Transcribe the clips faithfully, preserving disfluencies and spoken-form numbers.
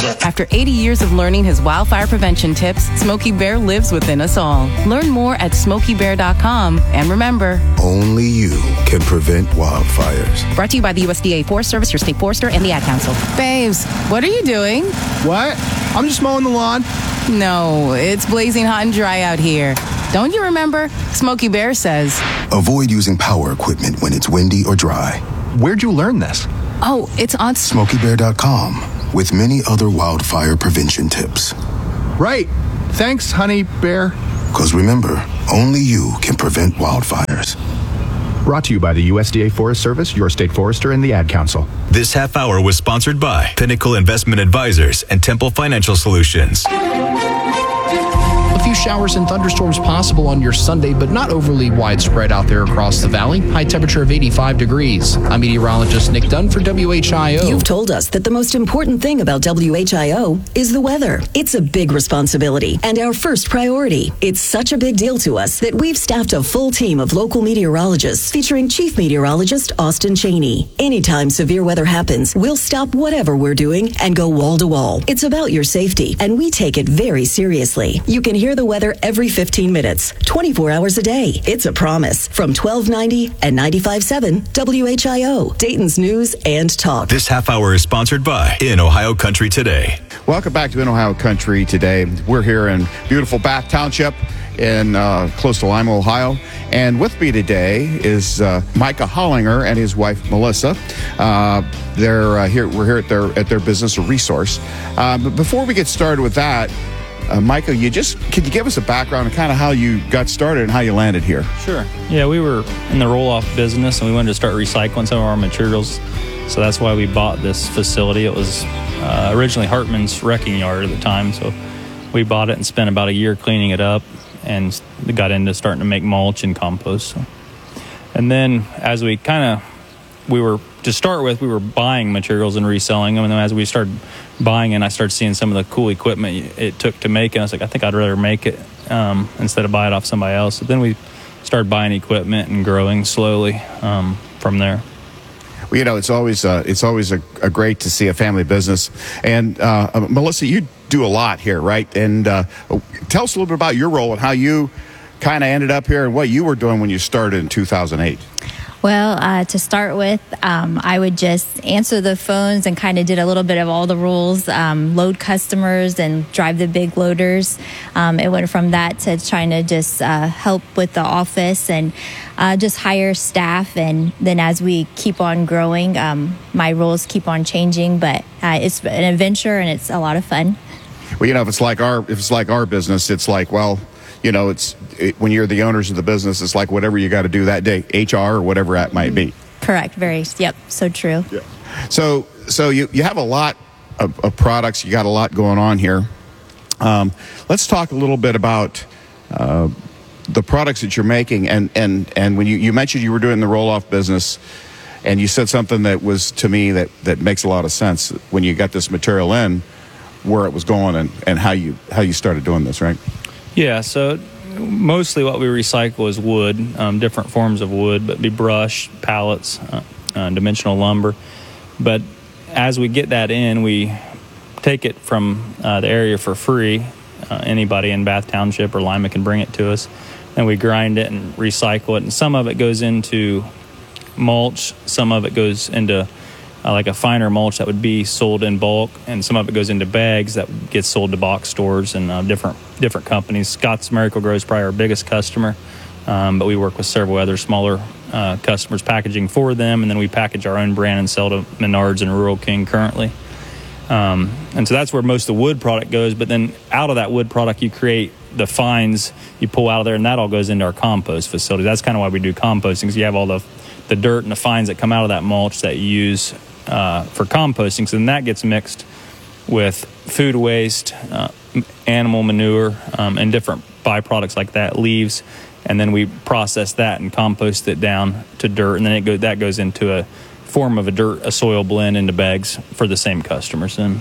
After eighty years of learning his wildfire prevention tips, Smokey Bear lives within us all. Learn more at smokey bear dot com. And remember, only you can prevent wildfires. Brought to you by the U S D A Forest Service, your state forester, and the Ad Council. Babes, what are you doing? What? I'm just mowing the lawn. No, it's blazing hot and dry out here. Don't you remember? Smokey Bear says, avoid using power equipment when it's windy or dry. Where'd you learn this? Oh, it's on smokey bear dot com with many other wildfire prevention tips. Right. Thanks, honey bear. Because remember, only you can prevent wildfires. Brought to you by the U S D A Forest Service, your state forester, and the Ad Council. This half hour was sponsored by Pinnacle Investment Advisors and Temple Financial Solutions. A few showers and thunderstorms possible on your Sunday, but not overly widespread out there across the valley. High temperature of eighty-five degrees. I'm meteorologist Nick Dunn for W H I O. You've told us that the most important thing about W H I O is the weather. It's a big responsibility and our first priority. It's such a big deal to us that we've staffed a full team of local meteorologists featuring Chief Meteorologist Austin Cheney. Anytime severe weather happens, we'll stop whatever we're doing and go wall to wall. It's about your safety, and we take it very seriously. You can hear the weather every fifteen minutes, twenty-four hours a day. It's a promise from twelve ninety and ninety-five point seven W H I O, Dayton's News and Talk. This half hour is sponsored by In Ohio Country Today. Welcome back to In Ohio Country Today. We're here in beautiful Bath Township in uh, close to Lima, Ohio. And with me today is uh, Micah Hollinger and his wife Melissa. Uh, they're uh, here. We're here at their at their business, A Resource. Uh, but before we get started with that, Uh, Michael, you just could you give us a background on kind of how you got started and how you landed here? Sure. Yeah, we were in the roll-off business, and we wanted to start recycling some of our materials. So that's why we bought this facility. It was uh, originally Hartman's wrecking yard at the time. So we bought it and spent about a year cleaning it up, and got into starting to make mulch and compost. So. And then as we kind of, we were, to start with, we were buying materials and reselling them. And then as we started buying and I started seeing some of the cool equipment it took to make it, I was like, I think I'd rather make it um, instead of buy it off somebody else. So then we started buying equipment and growing slowly um, from there. Well, you know, it's always uh, it's always a, a great to see a family business. And uh, uh, Melissa, you do a lot here, right? And uh, tell us a little bit about your role and how you kind of ended up here and what you were doing when you started in two thousand eight. Well, uh, to start with, um, I would just answer the phones and kind of did a little bit of all the roles, um, load customers and drive the big loaders. Um, it went from that to trying to just uh, help with the office and uh, just hire staff. And then as we keep on growing, um, my roles keep on changing. But uh, it's an adventure and it's a lot of fun. Well, you know, if it's like our if it's like our business, it's like, well, you know, it's it, when you're the owners of the business, it's like whatever you got to do that day, H R or whatever that might be. Correct. Very. Yep. So true. Yeah. So so you, you have a lot of, of products. You got a lot going on here. Um, let's talk a little bit about uh, the products that you're making. And, and, and when you, you mentioned you were doing the roll-off business, and you said something that was, to me, that, that makes a lot of sense when you got this material in, where it was going and, and how you how you started doing this, right? Yeah, so mostly what we recycle is wood, um, different forms of wood, but be brush, pallets, uh, uh, dimensional lumber. But as we get that in, we take it from uh, the area for free. Uh, anybody in Bath Township or Lima can bring it to us. And we grind it and recycle it. And some of it goes into mulch, some of it goes into Uh, like a finer mulch that would be sold in bulk, and some of it goes into bags that gets sold to box stores and uh, different different companies. Scott's Miracle-Gro is probably our biggest customer, um, but we work with several other smaller uh, customers packaging for them, and then we package our own brand and sell to Menards and Rural King currently. Um, and so that's where most of the wood product goes, but then out of that wood product you create the fines you pull out of there, and that all goes into our compost facility. That's kind of why we do composting, because you have all the, the dirt and the fines that come out of that mulch that you use Uh, for composting. So then that gets mixed with food waste, uh, animal manure, um, and different byproducts like that, leaves, and then we process that and compost it down to dirt, and then it go, that goes into a form of a dirt, a soil blend into bags for the same customers. And,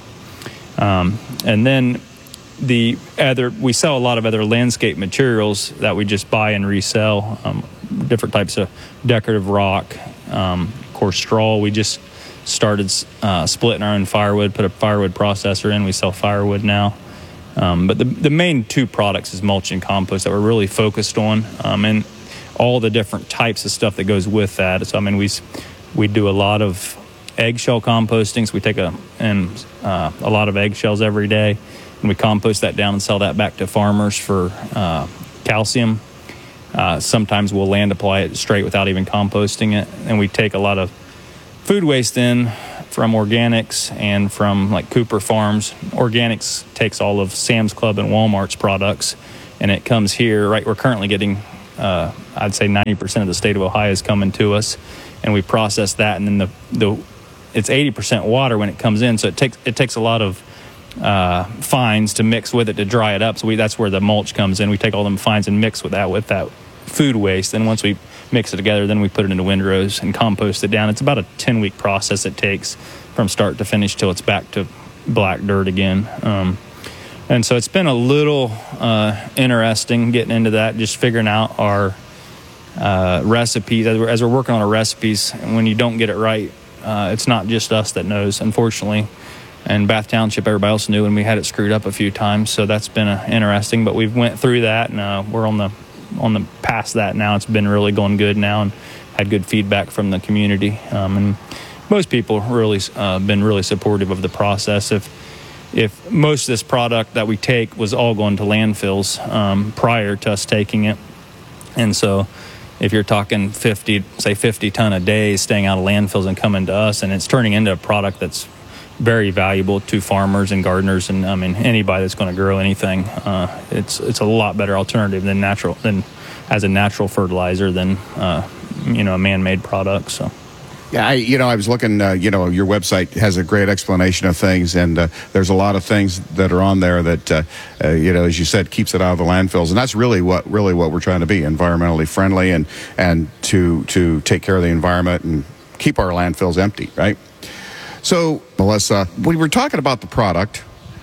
um, and then the other, we sell a lot of other landscape materials that we just buy and resell, um, different types of decorative rock, um, of course straw. We just started uh, splitting our own firewood, put a firewood processor in. We sell firewood now. Um, but the, the main two products is mulch and compost that we're really focused on, um, and all the different types of stuff that goes with that. So, I mean, we we do a lot of eggshell composting. So we take a and uh, a lot of eggshells every day, and we compost that down and sell that back to farmers for uh, calcium. Uh, sometimes we'll land apply it straight without even composting it, and we take a lot of food waste in from organics and from like Cooper Farms. Organics takes all of Sam's Club and Walmart's products, and it comes here. Right, we're currently getting, uh, I'd say ninety percent of the state of Ohio is coming to us, and we process that, and then the the it's eighty percent water when it comes in, so it takes it takes a lot of uh, fines to mix with it to dry it up. So we that's where the mulch comes in. We take all them fines and mix with that with that food waste. Then once we mix it together, then we put it into windrows and compost it down. It's about a ten week process it takes from start to finish till it's back to black dirt again. Um, and so it's been a little uh, interesting getting into that, just figuring out our uh, recipes. As we're, as we're working on our recipes, and when you don't get it right, uh, it's not just us that knows, unfortunately. And Bath Township, everybody else knew, and we had it screwed up a few times. So that's been uh, interesting. But we've went through that, and uh, we're on the on the past that now. It's been really going good now, and had good feedback from the community. Um, and most people really uh, been really supportive of the process. If if most of this product that we take was all going to landfills um, prior to us taking it, and so if you're talking fifty, say fifty ton a day staying out of landfills and coming to us, and it's turning into a product that's very valuable to farmers and gardeners, and I mean anybody that's going to grow anything. Uh, it's it's a lot better alternative than natural than as a natural fertilizer than uh, you know a man-made product. So. Yeah, I, you know, I was looking, uh, you know, your website has a great explanation of things, and uh, there's a lot of things that are on there that, uh, uh, you know, as you said, keeps it out of the landfills. And that's really what really what we're trying to be, environmentally friendly and, and to, to take care of the environment and keep our landfills empty, right? So, Melissa, we were talking about the product,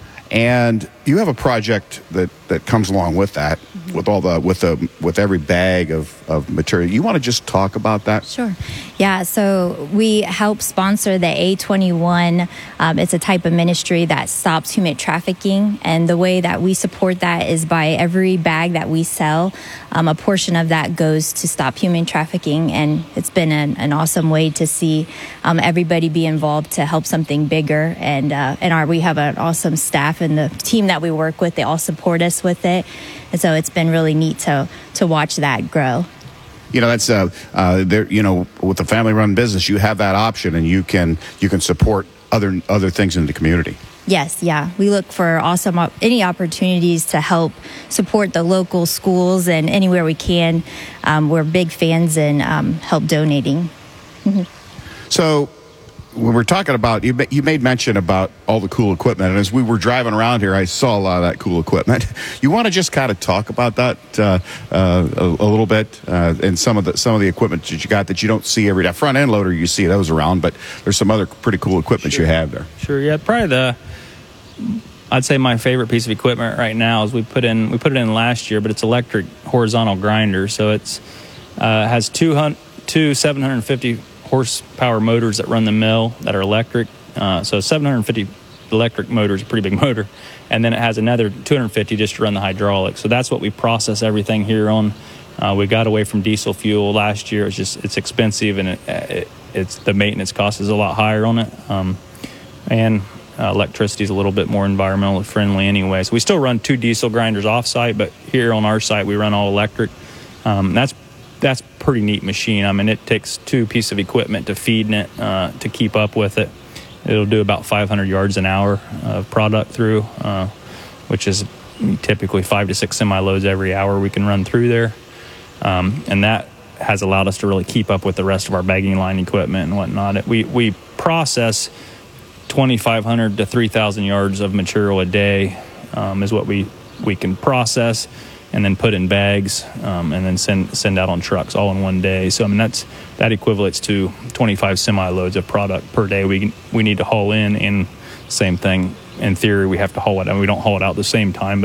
and you have a project that, that comes along with that, with all the with the with every bag of, of material. You want to just talk about that? Sure. Yeah, so we help sponsor the A twenty-one. Um, it's a type of ministry that stops human trafficking, and the way that we support that is by every bag that we sell, um, a portion of that goes to stop human trafficking, and it's been an, an awesome way to see um, everybody be involved to help something bigger. And uh, and our we have an awesome staff and the team that we work with. They all support us with it, and so it's been really neat to to watch that grow. You know, that's uh, uh, there. You know, with a family-run business, you have that option, and you can you can support other other things in the community. Yes, yeah, we look for awesome op- any opportunities to help support the local schools and anywhere we can. Um, we're big fans and um, help donating. Mm-hmm. So, when we're talking about, you, you made mention about all the cool equipment, and as we were driving around here, I saw a lot of that cool equipment. You want to just kind of talk about that uh, uh, a, a little bit, uh, and some of the some of the equipment that you got that you don't see every day. Front end loader, you see those around, but there's some other pretty cool equipment Sure. you have there. Sure, yeah, probably the, I'd say my favorite piece of equipment right now is we put in we put it in last year, but it's electric horizontal grinder, so it's uh, has two hundred two seven hundred fifty horsepower motors that run the mill that are electric. Uh, so seven hundred fifty electric motor is a pretty big motor, and then it has another two hundred fifty just to run the hydraulics. So that's what we process everything here on. Uh, we got away from diesel fuel last year. It's just it's expensive, and it, it, it's the maintenance cost is a lot higher on it, um, and uh, electricity is a little bit more environmentally friendly anyway. So we still run two diesel grinders off site, but here on our site we run all electric. Um, that's That's a pretty neat machine. I mean, it takes two pieces of equipment to feed it uh, to keep up with it. It'll do about five hundred yards an hour of product through, uh, which is typically five to six semi-loads every hour we can run through there. Um, and that has allowed us to really keep up with the rest of our bagging line equipment and whatnot. It, we, we process twenty-five hundred to three thousand yards of material a day um, is what we, we can process, and then put in bags, um, and then send send out on trucks all in one day. So I mean that's that equates to twenty-five semi loads of product per day. We we need to haul in, and same thing in theory we have to haul it. I mean, we don't haul it out at the same time, but it,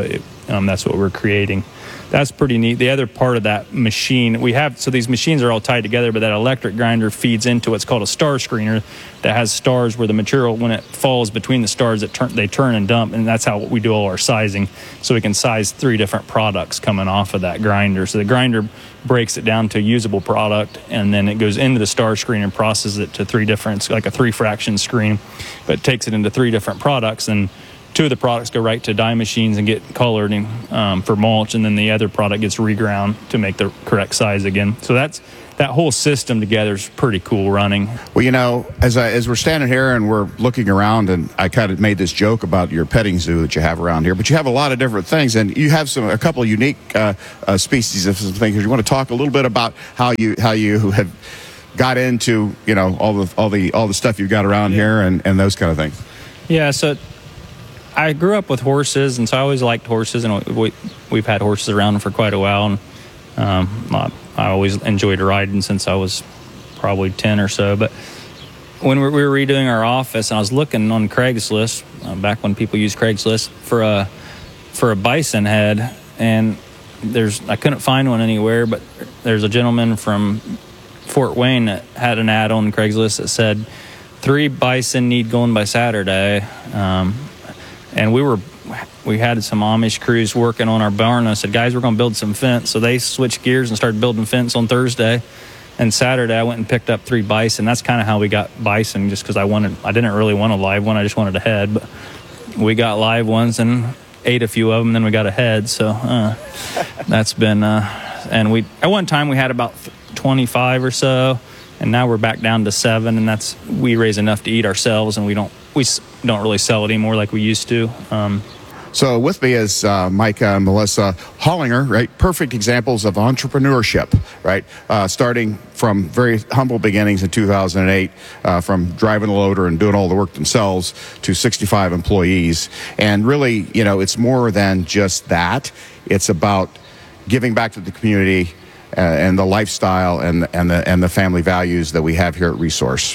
Um, that's what we're creating. That's pretty neat. The other part of that machine, we have, so these machines are all tied together, but that electric grinder feeds into what's called a star screener that has stars where the material, when it falls between the stars, it turn, they turn and dump, and that's how we do all our sizing. So we can size three different products coming off of that grinder. So the grinder breaks it down to a usable product, and then it goes into the star screen and processes it to three different, like a three fraction screen, but it takes it into three different products, and two of the products go right to dye machines and get colored um, for mulch, and then the other product gets reground to make the correct size again. So that's that whole system together is pretty cool running. Well, you know, as I, as we're standing here and we're looking around, and I kind of made this joke about your petting zoo that you have around here, but you have a lot of different things, and you have some a couple of unique uh, uh, species of some things. You want to talk a little bit about how you how you have got into, you know, all the all the all the stuff you've got around yeah. here and, and those kind of things. Yeah. So I grew up with horses, and so I always liked horses, and we, we've had horses around for quite a while, and um, I, I always enjoyed riding since I was probably ten or so. But when we were redoing our office, and I was looking on Craigslist, uh, back when people used Craigslist, for a for a bison head, and there's I couldn't find one anywhere, but there's a gentleman from Fort Wayne that had an ad on Craigslist that said, three bison need going by Saturday. Um, And we were, we had some Amish crews working on our barn. I said, guys, we're going to build some fence. So they switched gears and started building fence on Thursday. And Saturday, I went and picked up three bison. That's kind of how we got bison, just because I wanted, I didn't really want a live one. I just wanted a head. But we got live ones and ate a few of them. Then we got a head. So uh, that's been, uh, and we, at one time we had about twenty-five or so. And now we're back down to seven. And that's, we raise enough to eat ourselves, and we don't, we don't really sell it anymore like we used to. Um, so with me is uh, Mike and Melissa Hollinger, right? Perfect examples of entrepreneurship, right? Uh, starting from very humble beginnings in two thousand eight, uh, from driving the loader and doing all the work themselves to sixty-five employees. And really, you know, it's more than just that. It's about giving back to the community uh, and the lifestyle and, and, the, and the family values that we have here at Resource.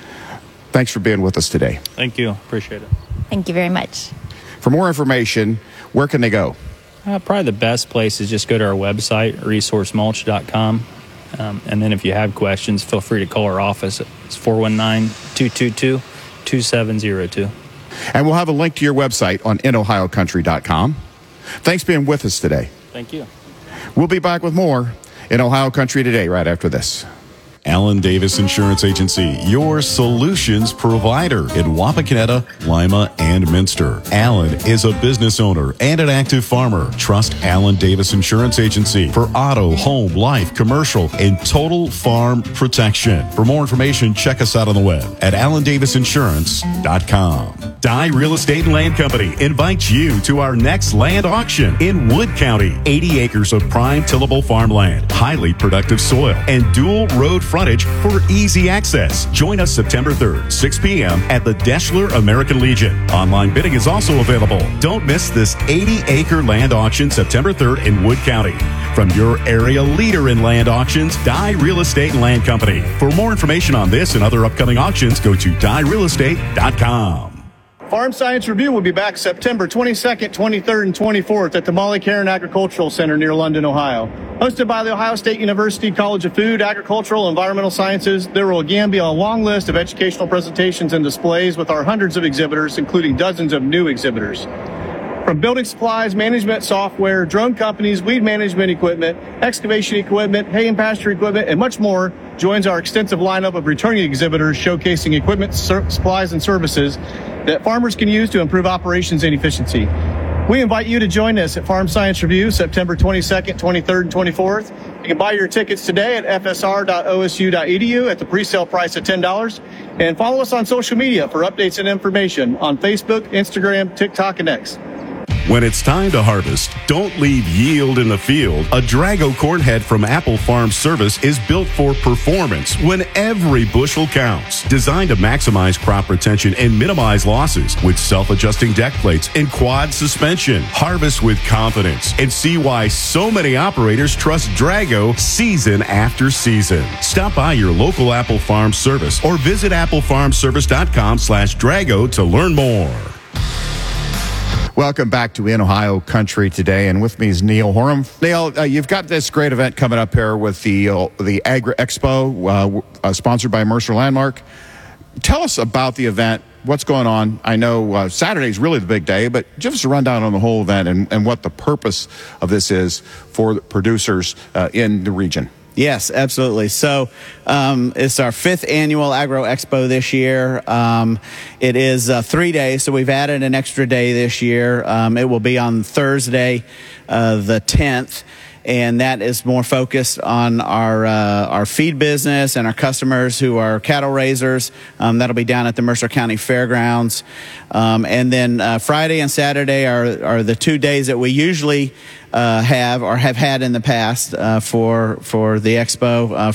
Thanks for being with us today. Thank you. Appreciate it. Thank you very much. For more information, where can they go? Uh, probably the best place is just go to our website, resource mulch dot com. Um, and then if you have questions, feel free to call our office. It's four one nine, two two two, two seven zero two. And we'll have a link to your website on in ohio country dot com. Thanks for being with us today. Thank you. We'll be back with more in Ohio Country Today right after this. Alan Davis Insurance Agency, your solutions provider in Wapakoneta, Lima, and Minster. Alan is a business owner and an active farmer. Trust Alan Davis Insurance Agency for auto, home, life, commercial, and total farm protection. For more information, check us out on the web at alan davis insurance dot com. Dye Real Estate and Land Company invites you to our next land auction in Wood County. eighty acres of prime tillable farmland, highly productive soil, and dual road frontage for easy access. Join us September third, six p.m. at the Deschler American Legion. Online bidding is also available. Don't miss this eighty acre land auction September third in Wood County. From your area leader in land auctions, Dye Real Estate and Land Company. For more information on this and other upcoming auctions, go to dye real estate dot com. Farm Science Review will be back September twenty-second, twenty-third, and twenty-fourth at the Molly Cairn Agricultural Center near London, Ohio. Hosted by the Ohio State University College of Food, Agricultural, and Environmental Sciences, there will again be a long list of educational presentations and displays with our hundreds of exhibitors, including dozens of new exhibitors. From building supplies, management software, drone companies, weed management equipment, excavation equipment, hay and pasture equipment, and much more, joins our extensive lineup of returning exhibitors showcasing equipment, sur- supplies, and services that farmers can use to improve operations and efficiency. We invite you to join us at Farm Science Review September twenty-second, twenty-third, and twenty-fourth. You can buy your tickets today at f s r dot o s u dot e d u at the pre-sale price of ten dollars. And follow us on social media for updates and information on Facebook, Instagram, TikTok, and X. When it's time to harvest, don't leave yield in the field. A Drago corn head from Apple Farm Service is built for performance when every bushel counts. Designed to maximize crop retention and minimize losses with self-adjusting deck plates and quad suspension. Harvest with confidence and see why so many operators trust Drago season after season. Stop by your local Apple Farm Service or visit apple farm service dot com slash Drago to learn more. Welcome back to In Ohio Country today, and with me is Neil Horam. Neil, uh, you've got this great event coming up here with the uh, the Agri Expo, uh, uh, sponsored by Mercer Landmark. Tell us about the event. What's going on? I know uh, Saturday is really the big day, but give us a rundown on the whole event and, and what the purpose of this is for the producers uh, in the region. Yes, absolutely. So um, it's our fifth annual Agro Expo this year. Um, it is uh, three days, so we've added an extra day this year. Um, it will be on Thursday, uh, the tenth. And that is more focused on our uh, our feed business and our customers who are cattle raisers. Um, that'll be down at the Mercer County Fairgrounds. Um, and then uh, Friday and Saturday are, are the two days that we usually uh, have or have had in the past uh, for for the expo. Uh,